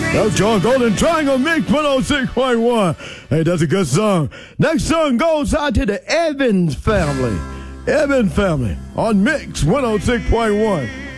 That's John Golden Triangle Mix 106.1. Hey, that's a good song. Next song goes out to the Evans family. Evans family on Mix 106.1.